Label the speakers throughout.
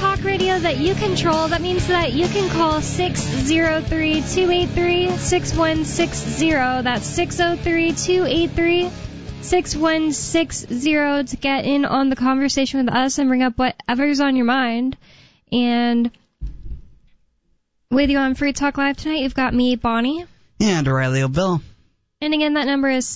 Speaker 1: talk radio that you control. That means that you can call 603-283-6160. That's 603-283-6160 to get in on the conversation with us and bring up whatever's on your mind. And with you on Free Talk Live tonight, you've got me, Bonnie.
Speaker 2: And O'Reilly O'Bill.
Speaker 1: And again, that number is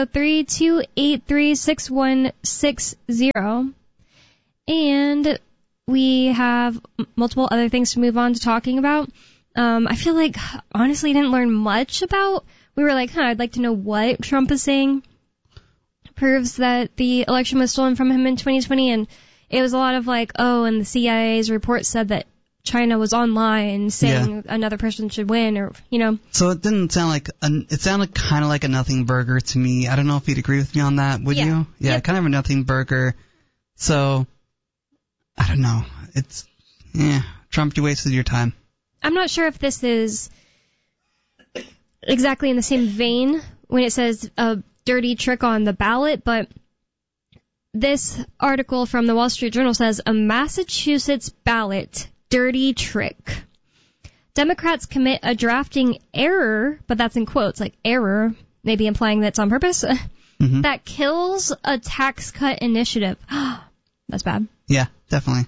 Speaker 1: 603-283-6160. And we have multiple other things to move on to talking about. I feel like, honestly, didn't learn much about. We were like, I'd like to know what Trump is saying proves that the election was stolen from him in 2020. And it was a lot of like, and the CIA's report said that China was online saying another person should win, or,
Speaker 2: So it didn't sound like, it sounded kind of like a nothing burger to me. I don't know if you'd agree with me on that, would you? Yeah, yep. Kind of a nothing burger. So, I don't know. Trump, you wasted your time.
Speaker 1: I'm not sure if this is exactly in the same vein when it says a dirty trick on the ballot, but this article from the Wall Street Journal says a Massachusetts ballot dirty trick. Democrats commit a drafting error, but that's in quotes, like error, maybe implying that's on purpose, that kills a tax cut initiative. That's bad.
Speaker 2: Yeah, definitely.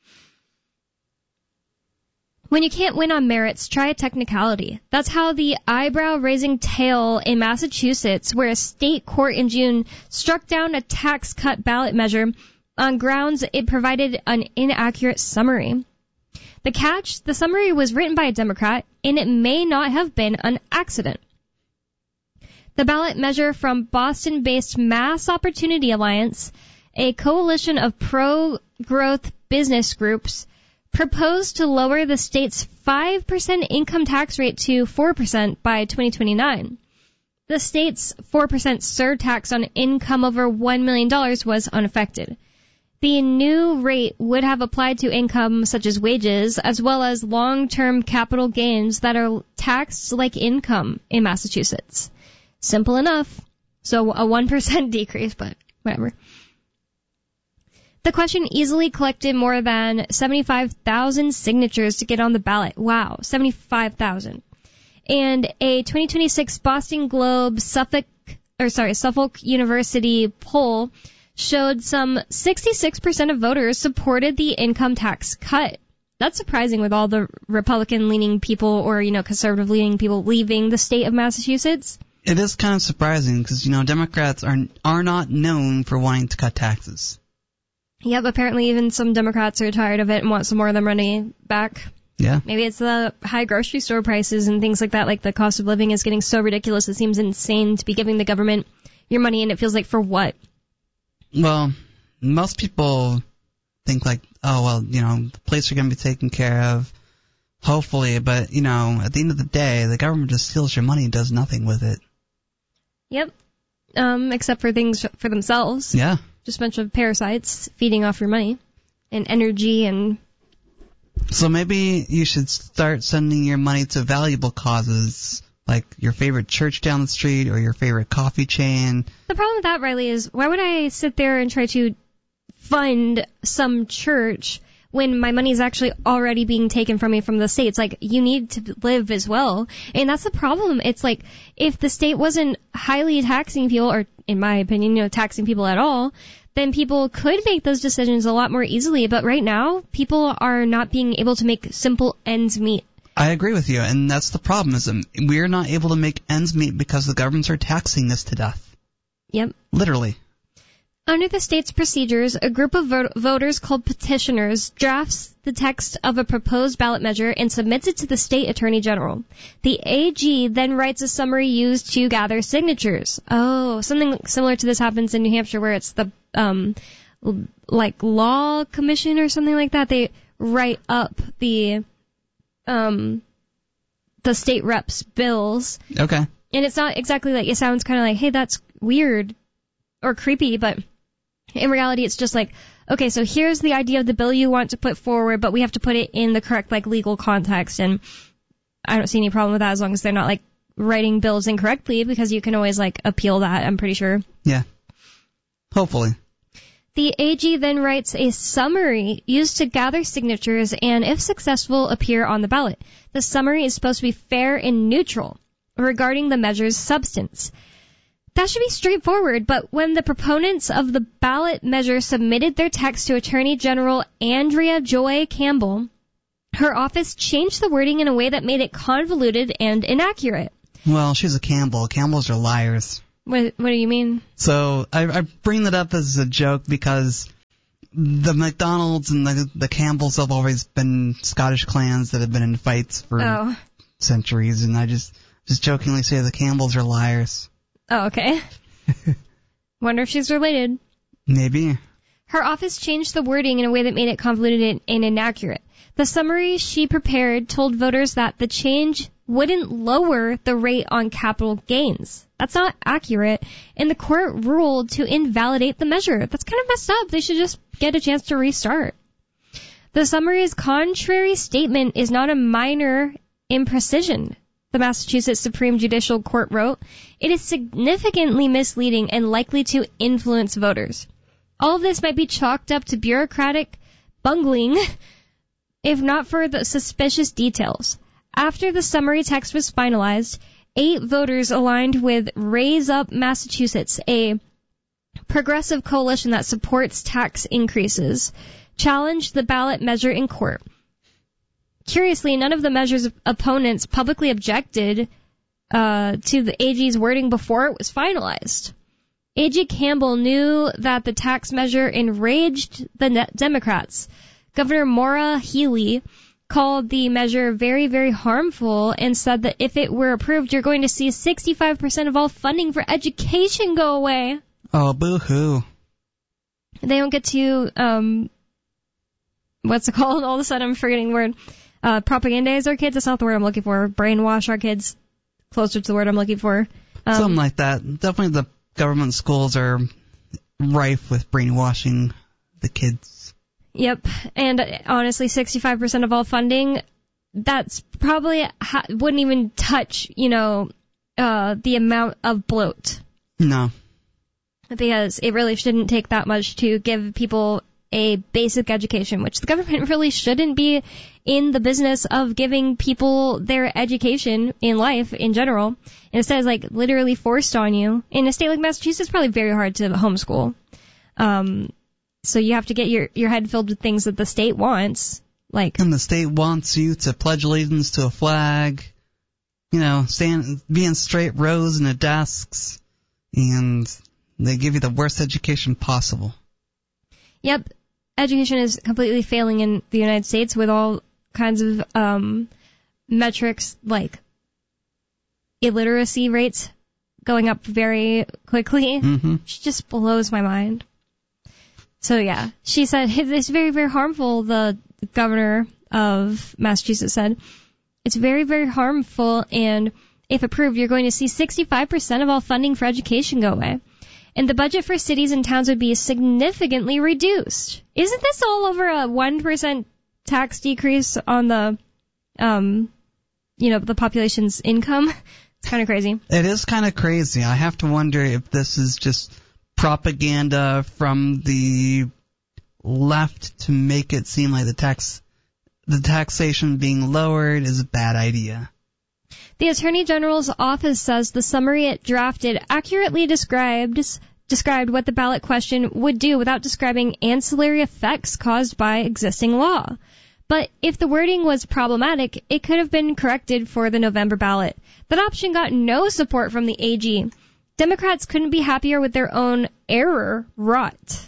Speaker 1: When you can't win on merits, try a technicality. That's how the eyebrow-raising tale in Massachusetts, where a state court in June struck down a tax cut ballot measure on grounds it provided an inaccurate summary. The catch, the summary was written by a Democrat, and it may not have been an accident. The ballot measure from Boston-based Mass Opportunity Alliance, a coalition of pro-growth business groups, proposed to lower the state's 5% income tax rate to 4% by 2029. The state's 4% surtax on income over $1 million was unaffected. The new rate would have applied to income such as wages, as well as long-term capital gains that are taxed like income in Massachusetts. Simple enough. So a 1% decrease, but whatever. The question easily collected more than 75,000 signatures to get on the ballot. Wow, 75,000. And a 2026 Boston Globe Suffolk University poll showed some 66% of voters supported the income tax cut. That's surprising with all the Republican-leaning people or, conservative-leaning people leaving the state of Massachusetts.
Speaker 2: It is kind of surprising because, Democrats are not known for wanting to cut taxes.
Speaker 1: Yep, apparently even some Democrats are tired of it and want some more of their money back.
Speaker 2: Yeah.
Speaker 1: Maybe it's the high grocery store prices and things like that, like the cost of living is getting so ridiculous it seems insane to be giving the government your money, and it feels like for what?
Speaker 2: Well, most people think like, the police are going to be taken care of, hopefully, but, at the end of the day, the government just steals your money and does nothing with it.
Speaker 1: Yep. Except for things for themselves.
Speaker 2: Yeah.
Speaker 1: Just a bunch of parasites feeding off your money and energy and...
Speaker 2: So maybe you should start sending your money to valuable causes, like your favorite church down the street or your favorite coffee chain.
Speaker 1: The problem with that, Riley, is why would I sit there and try to fund some church when my money is actually already being taken from me from the state? It's like, you need to live as well. And that's the problem. It's like, if the state wasn't highly taxing people, or in my opinion, taxing people at all, then people could make those decisions a lot more easily. But right now, people are not being able to make simple ends meet.
Speaker 2: I agree with you, and that's the problem, is we're not able to make ends meet because the governments are taxing us to death.
Speaker 1: Yep.
Speaker 2: Literally.
Speaker 1: Under the state's procedures, a group of voters called petitioners drafts the text of a proposed ballot measure and submits it to the state attorney general. The AG then writes a summary used to gather signatures. Oh, something similar to this happens in New Hampshire, where it's the law commission or something like that. They write up the state reps' bills.
Speaker 2: Okay.
Speaker 1: And it's not exactly like, it sounds kind of like, hey, that's weird or creepy, but in reality, it's just like, okay, so here's the idea of the bill you want to put forward, but we have to put it in the correct, legal context, and I don't see any problem with that as long as they're not, writing bills incorrectly, because you can always, appeal that, I'm pretty sure.
Speaker 2: Yeah. Hopefully.
Speaker 1: The AG then writes a summary used to gather signatures and, if successful, appear on the ballot. The summary is supposed to be fair and neutral regarding the measure's substance. That should be straightforward, but when the proponents of the ballot measure submitted their text to Attorney General Andrea Joy Campbell, her office changed the wording in a way that made it convoluted and inaccurate.
Speaker 2: Well, she's a Campbell. Campbells are liars.
Speaker 1: What do you mean?
Speaker 2: So I bring that up as a joke because the McDonald's and the Campbells have always been Scottish clans that have been in fights for centuries, and I just jokingly say the Campbells are liars.
Speaker 1: Oh, okay. Wonder if she's related.
Speaker 2: Maybe.
Speaker 1: Her office changed the wording in a way that made it convoluted and inaccurate. The summary she prepared told voters that the change wouldn't lower the rate on capital gains. That's not accurate, and the court ruled to invalidate the measure. That's kind of messed up. They should just get a chance to restart. The summary's contrary statement is not a minor imprecision, the Massachusetts Supreme Judicial Court wrote. It is significantly misleading and likely to influence voters. All of this might be chalked up to bureaucratic bungling, if not for the suspicious details. After the summary text was finalized, 8 voters aligned with Raise Up Massachusetts, a progressive coalition that supports tax increases, challenged the ballot measure in court. Curiously, none of the measure's opponents publicly objected to the AG's wording before it was finalized. AG Campbell knew that the tax measure enraged the Democrats. Governor Maura Healey called the measure very, very harmful and said that if it were approved, you're going to see 65% of all funding for education go away.
Speaker 2: Oh, boo-hoo.
Speaker 1: They don't get to, what's it called? All of a sudden I'm forgetting the word. Propagandize our kids? That's not the word I'm looking for. Brainwash our kids. Closer to the word I'm looking for.
Speaker 2: Something like that. Definitely the government schools are rife with brainwashing the kids.
Speaker 1: Yep. And honestly, 65% of all funding, that's probably wouldn't even touch, the amount of bloat.
Speaker 2: No.
Speaker 1: Because it really shouldn't take that much to give people a basic education, which the government really shouldn't be in the business of giving people their education in life in general. Instead, it's like literally forced on you. In a state like Massachusetts, it's probably very hard to homeschool. So you have to get your head filled with things that the state wants.
Speaker 2: And the state wants you to pledge allegiance to a flag, be in straight rows in the desks, and they give you the worst education possible.
Speaker 1: Yep. Education is completely failing in the United States with all kinds of metrics like illiteracy rates going up very quickly.
Speaker 2: Mm-hmm.
Speaker 1: She just blows my mind. So yeah, she said it's very, very harmful, the governor of Massachusetts said. It's very, very harmful, and if approved, you're going to see 65% of all funding for education go away. And the budget for cities and towns would be significantly reduced. Isn't this all over a 1% tax decrease on the, the population's income? It's kind of crazy.
Speaker 2: It is kind of crazy. I have to wonder if this is just propaganda from the left to make it seem like the taxation being lowered is a bad idea.
Speaker 1: The Attorney General's office says the summary it drafted accurately described what the ballot question would do without describing ancillary effects caused by existing law. But if the wording was problematic, it could have been corrected for the November ballot. That option got no support from the AG. Democrats couldn't be happier with their own error wrought.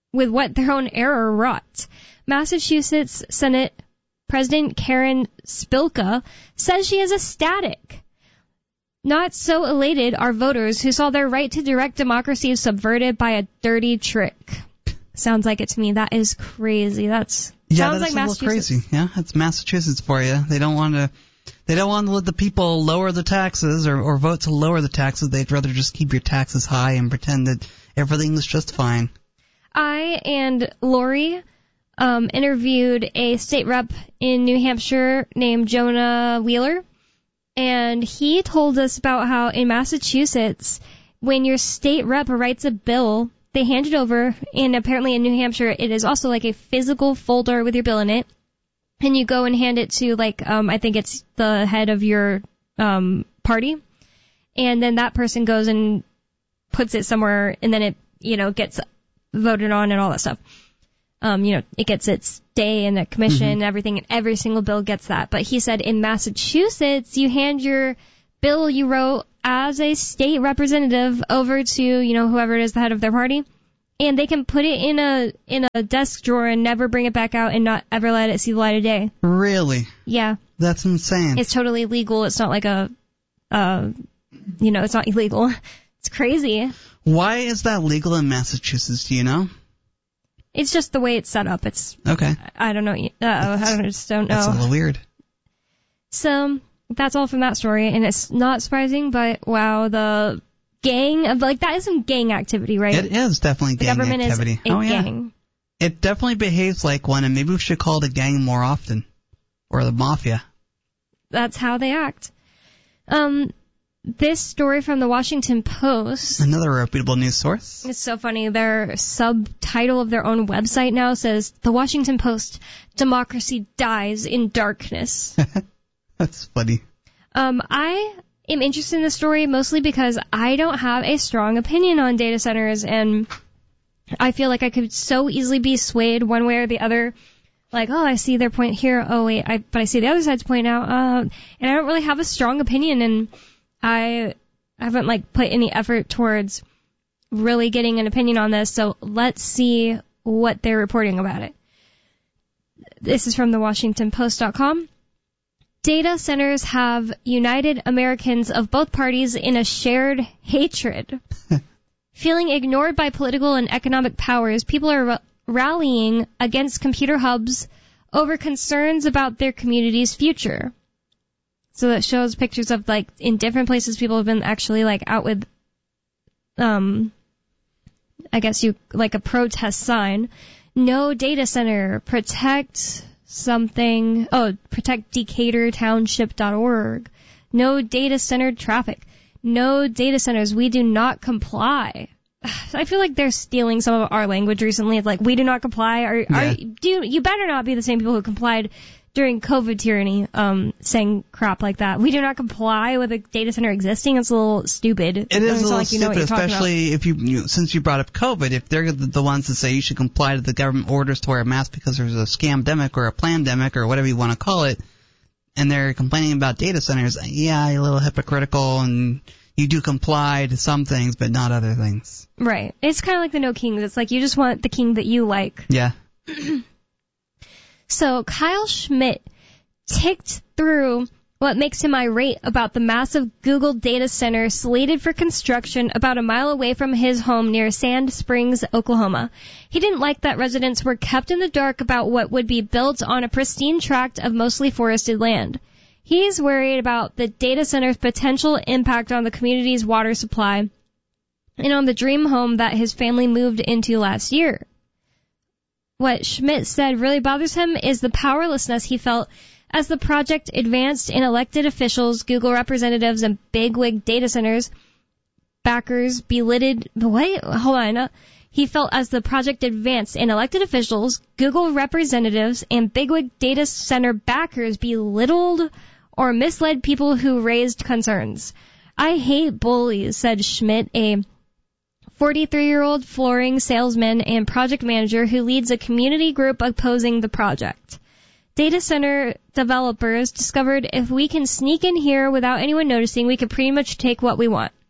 Speaker 1: Massachusetts Senate President Karen Spilka says she is ecstatic. Not so elated are voters who saw their right to direct democracy subverted by a dirty trick. Sounds like it to me. That is crazy. Sounds like Massachusetts.
Speaker 2: Crazy. Yeah, it's Massachusetts for you. They don't want to let the people lower the taxes or vote to lower the taxes. They'd rather just keep your taxes high and pretend that everything is just fine.
Speaker 1: I and Lori interviewed a state rep in New Hampshire named Jonah Wheeler, and he told us about how in Massachusetts, when your state rep writes a bill they hand it over, and apparently in New Hampshire it is also like a physical folder with your bill in it, and you go and hand it to like I think it's the head of your party, and then that person goes and puts it somewhere, and then it gets voted on and all that stuff. It gets its day in the commission and everything, and every single bill gets that. But he said in Massachusetts, you hand your bill you wrote as a state representative over to, whoever it is, the head of their party, and they can put it in a desk drawer and never bring it back out and not ever let it see the light of day.
Speaker 2: Really?
Speaker 1: Yeah.
Speaker 2: That's insane.
Speaker 1: It's totally legal. It's not like it's not illegal. It's crazy.
Speaker 2: Why is that legal in Massachusetts, do you know?
Speaker 1: It's just the way it's set up. It's
Speaker 2: okay.
Speaker 1: I don't know. I just don't know.
Speaker 2: That's a little weird.
Speaker 1: So that's all from that story, and it's not surprising, but wow, the gang of that is some gang activity, right?
Speaker 2: It is definitely gang
Speaker 1: activity. The government is a gang.
Speaker 2: It definitely behaves like one, and maybe we should call it a gang more often, or the mafia.
Speaker 1: That's how they act. This story from the Washington Post.
Speaker 2: Another reputable news source.
Speaker 1: It's so funny. Their subtitle of their own website now says, The Washington Post, Democracy Dies in Darkness.
Speaker 2: That's funny.
Speaker 1: I am interested in this story mostly because I don't have a strong opinion on data centers, and I feel like I could so easily be swayed one way or the other. Like, I see their point here. Oh, wait, but I see the other side's point out. And I don't really have a strong opinion, and I haven't put any effort towards really getting an opinion on this, so let's see what they're reporting about it. This is from the WashingtonPost.com. Data centers have united Americans of both parties in a shared hatred. Feeling ignored by political and economic powers, people are rallying against computer hubs over concerns about their community's future. So that shows pictures of in different places people have been actually out with, I guess a protest sign. No data center, protect something. Protect DecaturTownship.org. No data center traffic. No data centers. We do not comply. I feel like they're stealing some of our language recently. It's we do not comply. You better not be the same people who complied during COVID tyranny, saying crap like that. We do not comply with a data center existing. It's a little stupid.
Speaker 2: It is a little stupid, especially if since you brought up COVID, if they're the ones that say you should comply to the government orders to wear a mask because there's a scamdemic or a plandemic or whatever you want to call it, and they're complaining about data centers, yeah, you're a little hypocritical, and you do comply to some things, but not other things. Right.
Speaker 1: It's kind of like the No Kings. It's you just want the king that you like.
Speaker 2: Yeah.
Speaker 1: So Kyle Schmidt ticked through what makes him irate about the massive Google data center slated for construction about a mile away from his home near Sand Springs, Oklahoma. He didn't like that residents were kept in the dark about what would be built on a pristine tract of mostly forested land. He's worried about the data center's potential impact on the community's water supply and on the dream home that his family moved into last year. What Schmidt said really bothers him is the powerlessness he felt as the project advanced in elected officials, Google representatives, and bigwig data centers backers belittled. He felt as the project advanced in elected officials, Google representatives, and bigwig data center backers belittled or misled people who raised concerns. I hate bullies, said Schmidt, a 43-year-old flooring salesman and project manager who leads a community group opposing the project. Data center developers discovered if we can sneak in here without anyone noticing, we could pretty much take what we want.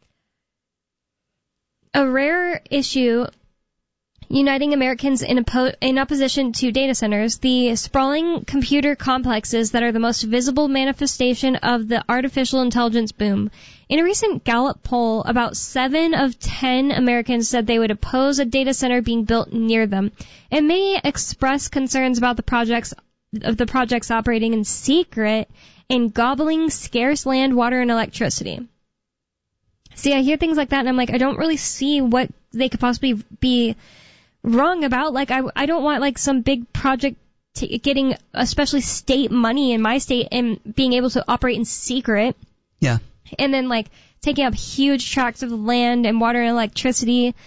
Speaker 1: A rare issue uniting Americans in opposition to data centers, the sprawling computer complexes that are the most visible manifestation of the artificial intelligence boom. In a recent Gallup poll, about 7 of 10 Americans said they would oppose a data center being built near them, and many expressed concerns about the projects operating in secret and gobbling scarce land, water, and electricity. See, I hear things like that, and I'm like, I don't really see what they could possibly be wrong about. I don't want some big project getting especially state money in my state and being able to operate in secret.
Speaker 2: Yeah.
Speaker 1: And then taking up huge tracts of land and water and electricity.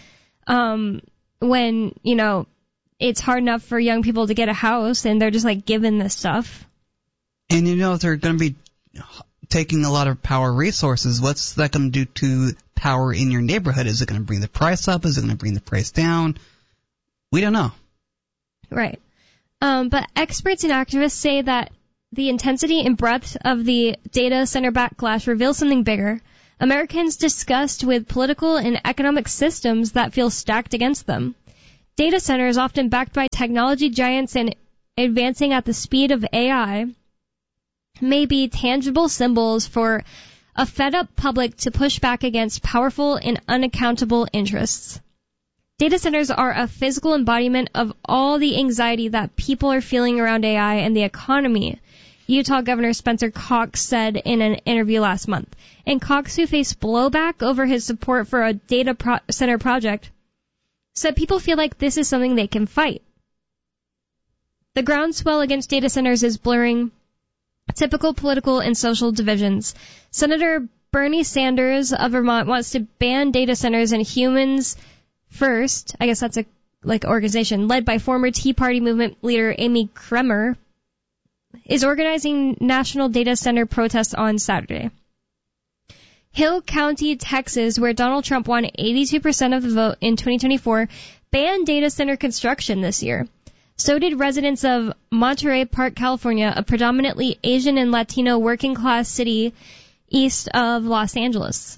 Speaker 1: when, you know, it's hard enough for young people to get a house and they're just like given this stuff.
Speaker 2: And you know, if they're going to be taking a lot of power resources, what's that going to do to power in your neighborhood? Is it going to bring the price up? Is it going to bring the price down? We don't know.
Speaker 1: Right. But experts and activists say that the intensity and breadth of the data center backlash reveals something bigger. Americans disgust with political and economic systems that feel stacked against them. Data centers, often backed by technology giants and advancing at the speed of AI, may be tangible symbols for a fed-up public to push back against powerful and unaccountable interests. Data centers are a physical embodiment of all the anxiety that people are feeling around AI and the economy, Utah Governor Spencer Cox said in an interview last month. And Cox, who faced blowback over his support for a data center project, said people feel like this is something they can fight. The groundswell against data centers is blurring typical political and social divisions. Senator Bernie Sanders of Vermont wants to ban data centers, and Humans First, I guess that's a organization led by former Tea Party movement leader Amy Kremer, is organizing national data center protests on Saturday. Hill County, Texas, where Donald Trump won 82% of the vote in 2024, banned data center construction this year. So did residents of Monterey Park, California, a predominantly Asian and Latino working-class city east of Los Angeles.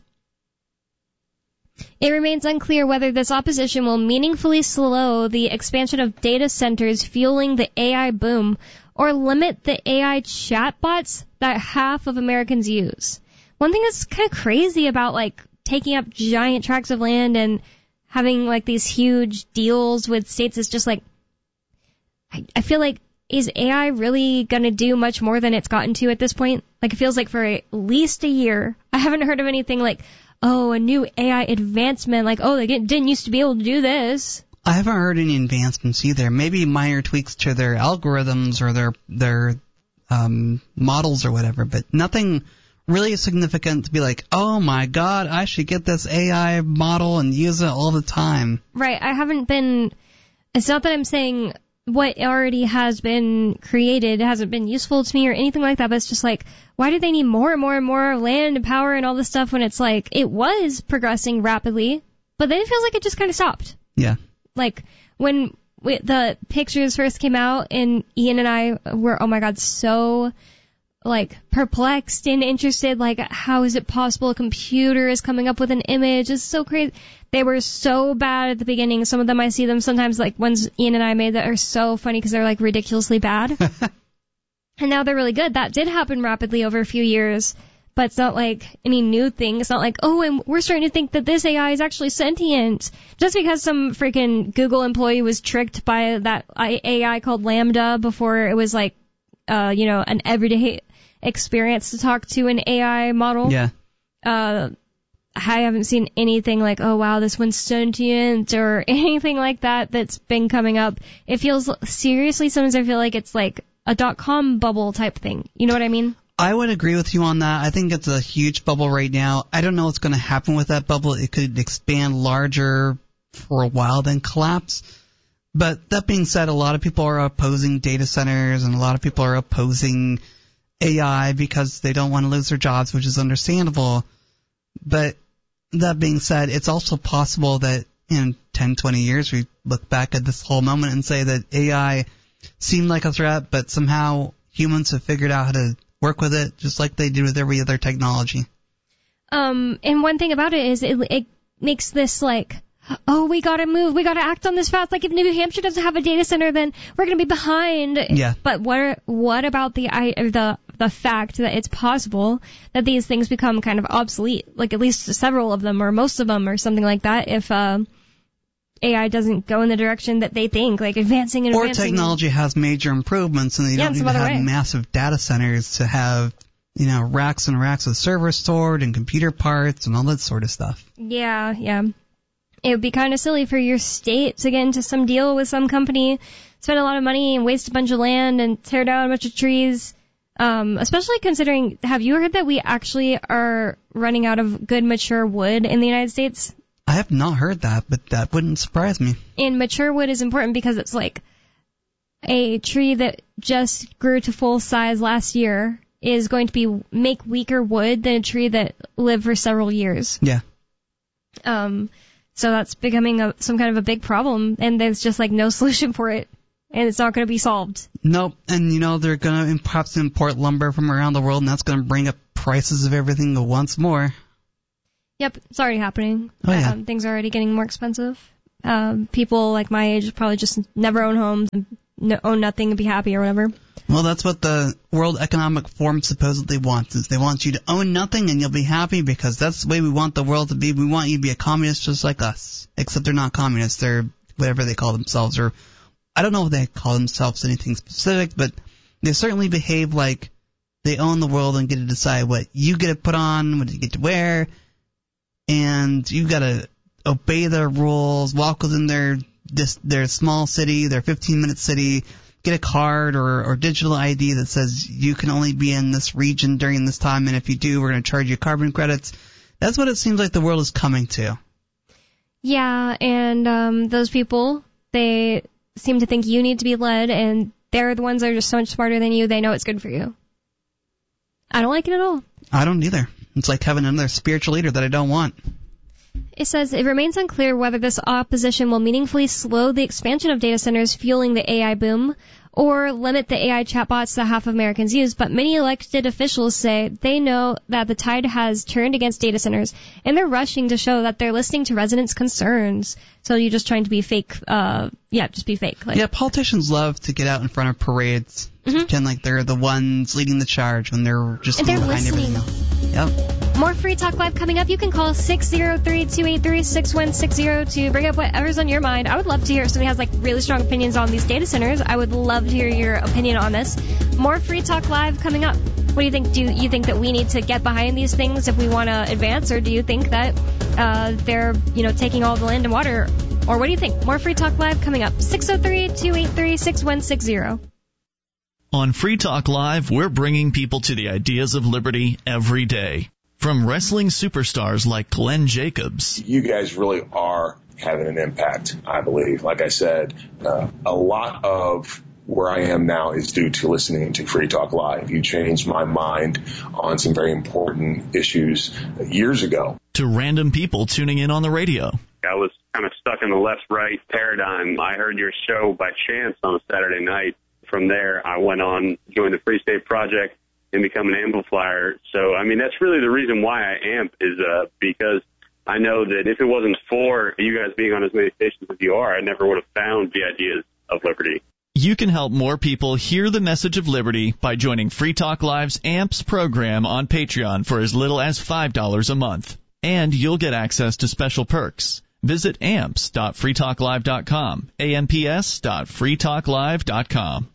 Speaker 1: It remains unclear whether this opposition will meaningfully slow the expansion of data centers fueling the AI boom or limit the AI chatbots that half of Americans use. One thing that's kind of crazy about taking up giant tracts of land and having these huge deals with states is just I feel like, is AI really going to do much more than it's gotten to at this point? It feels like for at least a year, I haven't heard of anything a new AI advancement, they didn't used to be able to do this.
Speaker 2: I haven't heard any advancements either. Maybe minor tweaks to their algorithms or their models or whatever, but nothing really significant to be oh my God, I should get this AI model and use it all the time.
Speaker 1: Right. It's not that I'm saying what already has been created hasn't been useful to me or anything like that, but it's just why do they need more and more and more land and power and all this stuff when it's it was progressing rapidly, but then it feels like it just kind of stopped.
Speaker 2: Yeah.
Speaker 1: When the pictures first came out and Ian and I were, oh my God, so perplexed and interested, how is it possible a computer is coming up with an image? It's so crazy. They were so bad at the beginning. Some of them, I see them sometimes, ones Ian and I made that are so funny because they're ridiculously bad. And now they're really good. That did happen rapidly over a few years, but it's not any new thing. It's not and we're starting to think that this AI is actually sentient. Just because some freaking Google employee was tricked by that AI called Lambda before it was an everyday experience to talk to an AI model.
Speaker 2: Yeah.
Speaker 1: I haven't seen anything oh wow, this one's sentient or anything like that that's been coming up. It feels, seriously, sometimes I feel it's a .com bubble type thing. You know what I mean?
Speaker 2: I would agree with you on that. I think it's a huge bubble right now. I don't know what's going to happen with that bubble. It could expand larger for a while, then collapse. But that being said, a lot of people are opposing data centers and a lot of people are opposing AI because they don't want to lose their jobs, which is understandable. But that being said, it's also possible that in 10, 20 years we look back at this whole moment and say that AI seemed like a threat, but somehow humans have figured out how to work with it just like they do with every other technology.
Speaker 1: And one thing about it is it makes this oh, we gotta move, we gotta act on this fast. If New Hampshire doesn't have a data center, then we're gonna be behind.
Speaker 2: Yeah.
Speaker 1: But what about the fact that it's possible that these things become kind of obsolete, at least several of them or most of them or something like that, if AI doesn't go in the direction that they think, advancing and advancing.
Speaker 2: Or technology has major improvements and they don't need to have massive data centers to have, racks and racks of servers stored and computer parts and all that sort of stuff.
Speaker 1: Yeah. It would be kind of silly for your state to get into some deal with some company, spend a lot of money and waste a bunch of land and tear down a bunch of trees. Especially considering, have you heard that we actually are running out of good mature wood in the United States?
Speaker 2: I have not heard that, but that wouldn't surprise me.
Speaker 1: And mature wood is important because it's like a tree that just grew to full size last year is going to make weaker wood than a tree that lived for several years.
Speaker 2: Yeah.
Speaker 1: So that's becoming some kind of a big problem, and there's just like no solution for it, and it's not going to be solved.
Speaker 2: Nope. And they're going to perhaps import lumber from around the world, and that's going to bring up prices of everything once more.
Speaker 1: Yep, it's already happening.
Speaker 2: Oh, yeah.
Speaker 1: Things are already getting more expensive. People like my age probably just never own homes and own nothing and be happy or whatever.
Speaker 2: Well, that's what the World Economic Forum supposedly wants, is they want you to own nothing and you'll be happy because that's the way we want the world to be. We want you to be a communist just like us. Except they're not communists. They're whatever they call themselves. Or I don't know if they call themselves anything specific, but they certainly behave like they own the world and get to decide what you get to put on, what you get to wear, and you got to obey their rules, walk within their small city, their 15-minute city, get a card or digital ID that says you can only be in this region during this time, and if you do, we're going to charge you carbon credits. That's what it seems like the world is coming to.
Speaker 1: Yeah, and those people, they seem to think you need to be led, and they're the ones that are just so much smarter than you. They know it's good for you. I don't like it at all.
Speaker 2: I don't either. It's like having another spiritual leader that I don't want.
Speaker 1: It says, it remains unclear whether this opposition will meaningfully slow the expansion of data centers fueling the AI boom or limit the AI chatbots that half of Americans use, but many elected officials say they know that the tide has turned against data centers, and they're rushing to show that they're listening to residents' concerns. So you're just trying to be fake, just be fake.
Speaker 2: Yeah, politicians love to get out in front of parades, pretend like they're the ones leading the charge when they're just behind everything else. Yep.
Speaker 1: More Free Talk Live coming up. You can call 603-283-6160 to bring up whatever's on your mind. I would love to hear if somebody has really strong opinions on these data centers. I would love to hear your opinion on this. More Free Talk Live coming up. What do you think? Do you think that we need to get behind these things if we want to advance, or do you think that they're taking all the land and water? Or what do you think? More Free Talk Live coming up. 603-283-6160.
Speaker 3: On Free Talk Live, we're bringing people to the ideas of liberty every day. From wrestling superstars like Glenn Jacobs.
Speaker 4: You guys really are having an impact, I believe. Like I said, a lot of where I am now is due to listening to Free Talk Live. You changed my mind on some very important issues years ago.
Speaker 3: To random people tuning in on the radio.
Speaker 5: I was kind of stuck in the left-right paradigm. I heard your show by chance on a Saturday night. From there, I went on, joined the Free State Project, and become an amplifier. So, that's really the reason why I amp is because I know that if it wasn't for you guys being on as many stations as you are, I never would have found the ideas of liberty.
Speaker 3: You can help more people hear the message of liberty by joining Free Talk Live's AMPS program on Patreon for as little as $5 a month. And you'll get access to special perks. Visit amps.freetalklive.com, amps.freetalklive.com.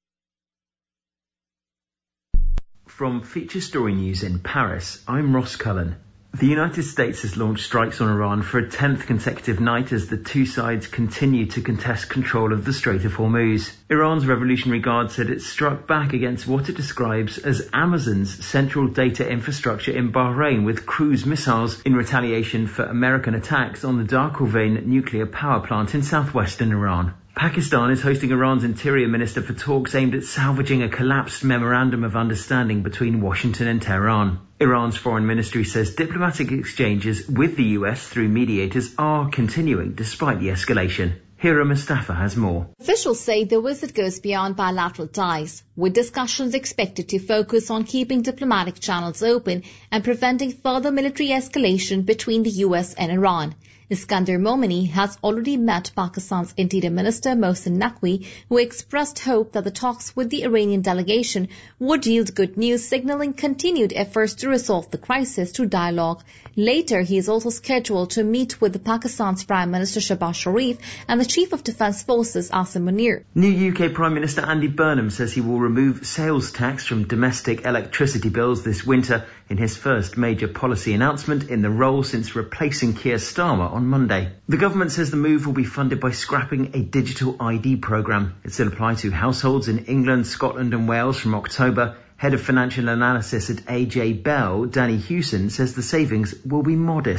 Speaker 6: From Feature Story News in Paris, I'm Ross Cullen. The United States has launched strikes on Iran for a 10th consecutive night as the two sides continue to contest control of the Strait of Hormuz. Iran's Revolutionary Guard said it struck back against what it describes as Amazon's central data infrastructure in Bahrain with cruise missiles in retaliation for American attacks on the Darqourvane nuclear power plant in southwestern Iran. Pakistan is hosting Iran's Interior Minister for talks aimed at salvaging a collapsed memorandum of understanding between Washington and Tehran. Iran's foreign ministry says diplomatic exchanges with the US through mediators are continuing despite the escalation. Hira Mustafa has more.
Speaker 7: Officials say the visit goes beyond bilateral ties, with discussions expected to focus on keeping diplomatic channels open and preventing further military escalation between the US and Iran. Iskandar Momini has already met Pakistan's Interior Minister Mohsin Naqvi, who expressed hope that the talks with the Iranian delegation would yield good news, signaling continued efforts to resolve the crisis through dialogue. Later, he is also scheduled to meet with Pakistan's Prime Minister Shehbaz Sharif and the Chief of Defence Forces Asim Munir.
Speaker 6: New UK Prime Minister Andy Burnham says he will remove sales tax from domestic electricity bills this winter in his first major policy announcement in the role since replacing Keir Starmer on Monday. The government says the move will be funded by scrapping a digital ID programme. It will apply to households in England, Scotland and Wales from October. Head of Financial Analysis at AJ Bell, Danny Hewson, says the savings will be modest.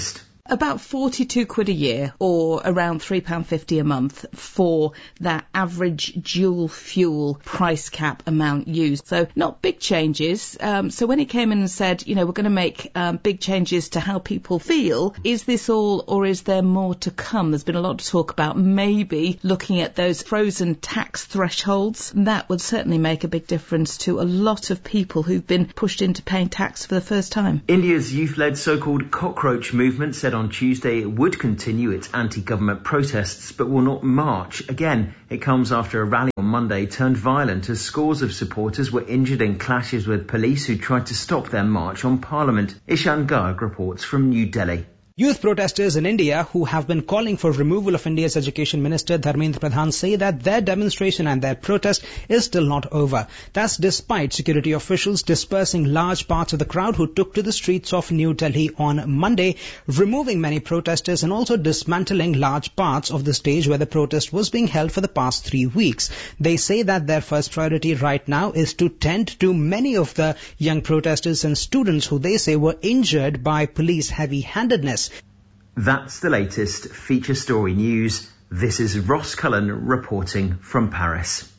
Speaker 8: About 42 quid a year, or around £3.50 a month for that average dual fuel price cap amount used. So not big changes. So when he came in and said, we're going to make big changes to how people feel, is this all, or is there more to come? There's been a lot of talk about maybe looking at those frozen tax thresholds. That would certainly make a big difference to a lot of people who've been pushed into paying tax for the first time.
Speaker 6: India's youth-led so-called cockroach movement said on Tuesday it would continue its anti-government protests but will not march. Again, it comes after a rally on Monday turned violent as scores of supporters were injured in clashes with police who tried to stop their march on Parliament. Ishan Garg reports from New Delhi.
Speaker 9: Youth protesters in India who have been calling for removal of India's Education Minister Dharmendra Pradhan say that their demonstration and their protest is still not over. That's despite security officials dispersing large parts of the crowd who took to the streets of New Delhi on Monday, removing many protesters and also dismantling large parts of the stage where the protest was being held for the past 3 weeks. They say that their first priority right now is to tend to many of the young protesters and students who they say were injured by police heavy-handedness.
Speaker 6: That's the latest feature story news. This is Ross Cullen reporting from Paris.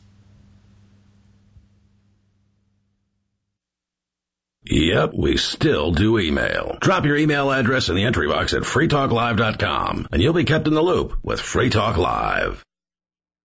Speaker 10: Yep, we still do email. Drop your email address in the entry box at freetalklive.com and you'll be kept in the loop with Free Talk Live.